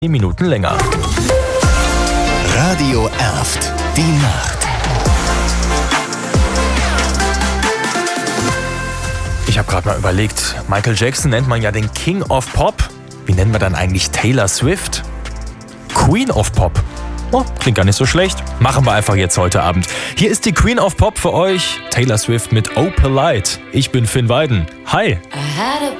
Minuten länger. Radio Erft, die Nacht. Ich habe gerade mal überlegt, Michael Jackson nennt man ja den King of Pop. Wie nennen wir dann eigentlich Taylor Swift? Queen of Pop. Oh, klingt gar nicht so schlecht. Machen wir einfach jetzt heute Abend. Hier ist die Queen of Pop für euch, Taylor Swift mit Oh Polite. Ich bin Finn Weiden. Hi. I had a